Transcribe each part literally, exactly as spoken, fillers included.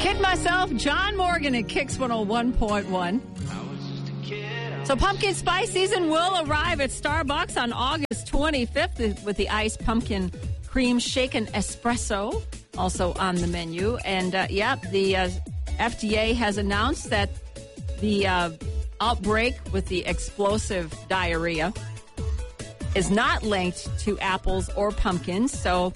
Kid myself, John Morgan at Kicks one oh one point one. So pumpkin spice season will arrive at Starbucks on August twenty-fifth with the iced pumpkin cream shaken espresso also on the menu. And, uh, yeah, the uh, F D A has announced that the uh, outbreak with the explosive diarrhea is not linked to apples or pumpkins. So,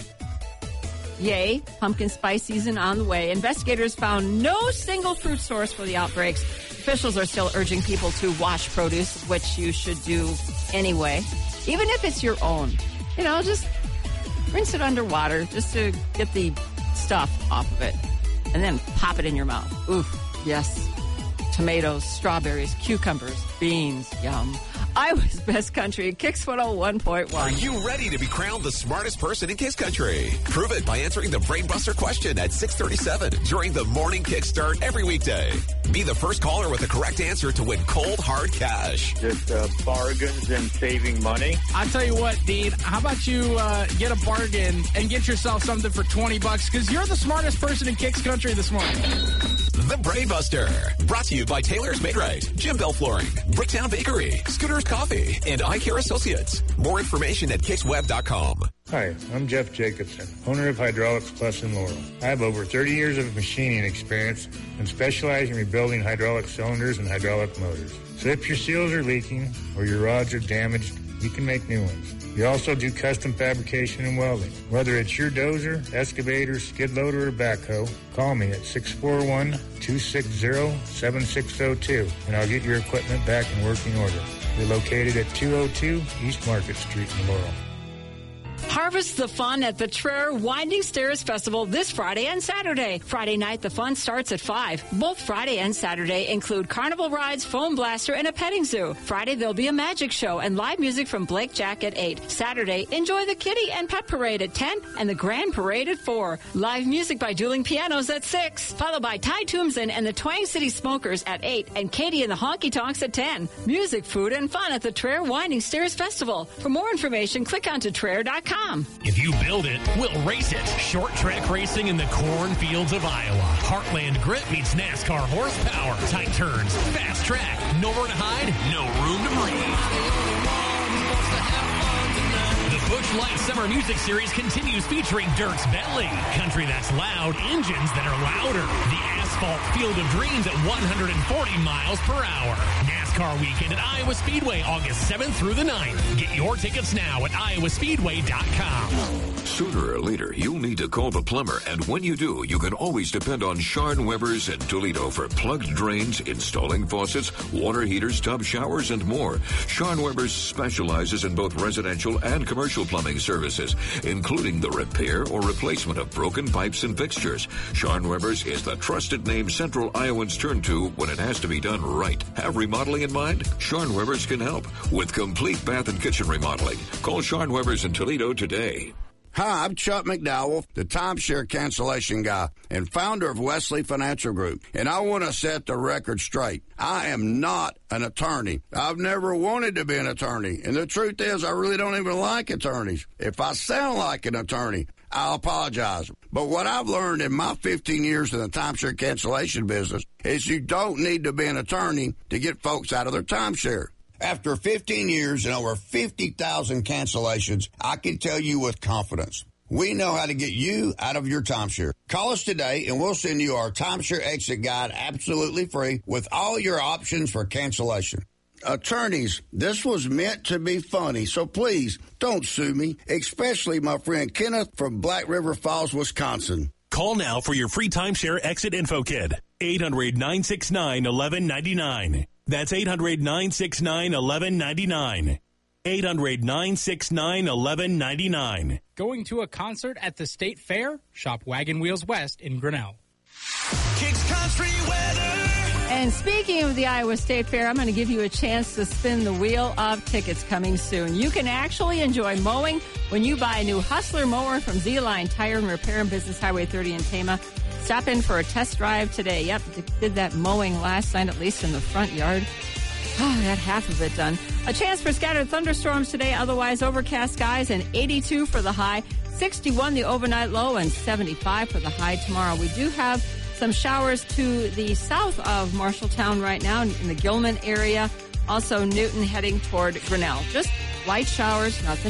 yay, pumpkin spice season on the way. Investigators found no single fruit source for the outbreaks. Officials are still urging people to wash produce, which you should do anyway, even if it's your own. You know, just rinse it underwater just to get the stuff off of it, and then pop it in your mouth. Oof, yes. Tomatoes, strawberries, cucumbers, beans, yum. Iowa's Best Country, Kicks one oh one point one. Are you ready to be crowned the smartest person in Kicks Country? Prove it by answering the Brain Buster question at six thirty-seven during the morning kickstart every weekday. Be the first caller with the correct answer to win cold, hard cash. Just uh, bargains and saving money. I'll tell you what, Dean, how about you uh, get a bargain and get yourself something for twenty bucks, because you're the smartest person in Kicks Country this morning. The Brain Buster, brought to you by Taylor's Made Right, Jim Bell Flooring, Bricktown Bakery, Scooter's Coffee, and Eye Care Associates. More information at kicks web dot com. Hi, I'm Jeff Jacobson, owner of Hydraulics Plus in Laurel. I have over thirty years of machining experience and specialize in rebuilding hydraulic cylinders and hydraulic motors. So if your seals are leaking or your rods are damaged, you can make new ones. We also do custom fabrication and welding. Whether it's your dozer, excavator, skid loader, or backhoe, call me at six four one, two six zero, seven six zero two, and I'll get your equipment back in working order. We're located at two oh two East Market Street in Laurel. Harvest the fun at the Traer Winding Stairs Festival this Friday and Saturday. Friday night, the fun starts at five. Both Friday and Saturday include carnival rides, foam blaster, and a petting zoo. Friday, there'll be a magic show and live music from Blake Jack at eight. Saturday, enjoy the Kitty and Pet Parade at ten and the Grand Parade at four. Live music by Dueling Pianos at six, followed by Ty Toomson and the Twang City Smokers at eight and Katie and the Honky Tonks at ten. Music, food, and fun at the Traer Winding Stairs Festival. For more information, click on to traer dot com. If you build it, we'll race it. Short track racing in the cornfields of Iowa. Heartland Grit meets NASCAR horsepower. Tight turns, fast track, nowhere to hide, no room to breathe. The Busch Light Summer Music Series continues featuring Dirks Bentley. Country that's loud, engines that are louder. The asphalt field of dreams at one hundred forty miles per hour. NASCAR weekend at Iowa Speedway, August seventh through the ninth. Get your tickets now at iowa speedway dot com. Sooner or later, you'll need to call the plumber, and when you do, you can always depend on Sharn Weber's in Toledo for plugged drains, installing faucets, water heaters, tub showers, and more. Sharn Weber's specializes in both residential and commercial plumbing services, including the repair or replacement of broken pipes and fixtures. Sharn Weber's is the trusted name Central Iowans turn to when it has to be done right. Have remodeling in mind? Sharn Weber's can help with complete bath and kitchen remodeling. Call Sharn Weber's in Toledo today. Hi, I'm Chuck McDowell, the timeshare cancellation guy and founder of Wesley Financial Group, and I want to set the record straight. I am not an attorney. I've never wanted to be an attorney, and the truth is I really don't even like attorneys. If I sound like an attorney, I'll apologize. But what I've learned in my fifteen years in the timeshare cancellation business is you don't need to be an attorney to get folks out of their timeshare. After fifteen years and over fifty thousand cancellations, I can tell you with confidence, we know how to get you out of your timeshare. Call us today and we'll send you our timeshare exit guide absolutely free with all your options for cancellation. Attorneys, this was meant to be funny, so please don't sue me, especially my friend Kenneth from Black River Falls, Wisconsin. Call now for your free timeshare exit info kit. eight hundred, nine six nine, eleven ninety-nine. That's eight hundred, nine six nine, eleven ninety-nine. eight hundred, nine six nine, eleven ninety-nine. Going to a concert at the State Fair? Shop Wagon Wheels West in Grinnell. Kicks Country weather. And speaking of the Iowa State Fair, I'm going to give you a chance to spin the wheel of tickets coming soon. You can actually enjoy mowing when you buy a new Hustler mower from Z-Line Tire and Repair and Business Highway thirty in Tama. Stop in for a test drive today. Yep, did that mowing last night, at least in the front yard. Oh, got half of it done. A chance for scattered thunderstorms today, otherwise overcast skies, and eighty-two for the high, sixty-one the overnight low, and seventy-five for the high tomorrow. We do have Some showers to the south of Marshalltown right now in the Gilman area. Also Newton heading toward Grinnell. Just light showers, nothing